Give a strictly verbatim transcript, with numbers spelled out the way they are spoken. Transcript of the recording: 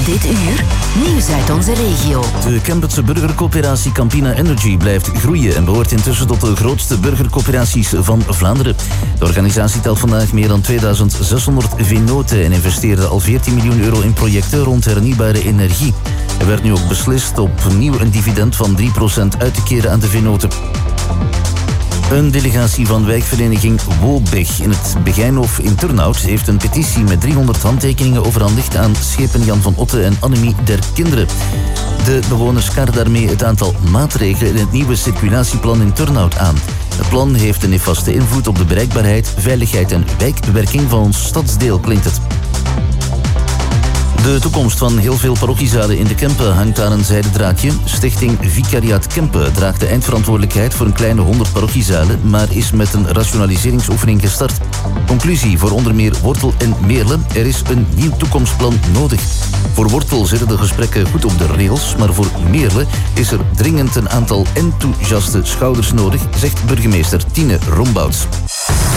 Dit uur, nieuws uit onze regio. De Kemptse burgercoöperatie Campina Energy blijft groeien en behoort intussen tot de grootste burgercoöperaties van Vlaanderen. De organisatie telt vandaag meer dan tweeduizend zeshonderd venoten en investeerde al veertien miljoen euro in projecten rond hernieuwbare energie. Er werd nu ook beslist opnieuw een dividend van drie procent uit te keren aan de venoten. Een delegatie van wijkvereniging Woolbeg in het Begijnhof in Turnhout heeft een petitie met driehonderd handtekeningen overhandigd aan schepen Jan van Otte en Annemie der Kinderen. De bewoners kaarten daarmee het aantal maatregelen in het nieuwe circulatieplan in Turnhout aan. Het plan heeft een nefaste invloed op de bereikbaarheid, veiligheid en wijkwerking van ons stadsdeel, klinkt het. De toekomst van heel veel parochiezalen in de Kempen hangt aan een zijden draadje. Stichting Vicariaat Kempen draagt de eindverantwoordelijkheid voor een kleine honderd parochiezalen, maar is met een rationaliseringsoefening gestart. Conclusie voor onder meer Wortel en Meerle: er is een nieuw toekomstplan nodig. Voor Wortel zitten de gesprekken goed op de rails, maar voor Meerle is er dringend een aantal enthousiaste schouders nodig, zegt burgemeester Tine Rombouts.